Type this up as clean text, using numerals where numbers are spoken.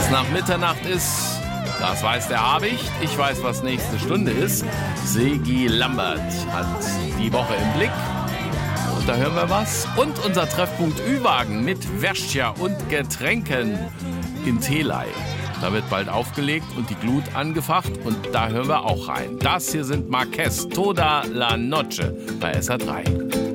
nach Mitternacht ist, das weiß der Habicht. Ich weiß, was nächste Stunde ist. Sigi Lambert hat die Woche im Blick. Und da hören wir was. Und unser Treffpunkt Ü-Wagen mit Wäschtja und Getränken in Telei. Da wird bald aufgelegt und die Glut angefacht. Und da hören wir auch rein. Das hier sind Marquez, Toda la Noche bei SA3.